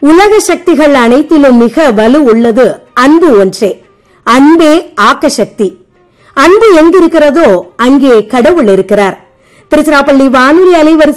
உலக சக்திகள் அனைத்திலும் மிக வலு உள்ளது அன்பு ஒன்றே. அன்பே ஆக்க சக்தி. அன்பு எங்கிருக்கிறதோ அங்கே கடவுள் இருக்கிறார். திருச்சிராப்பள்ளி வானொலி அலைவரிசை